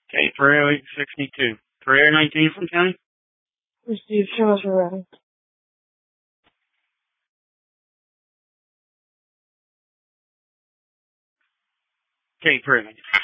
Okay, 30862. 319 from county? Receive shows around. Okay, 319.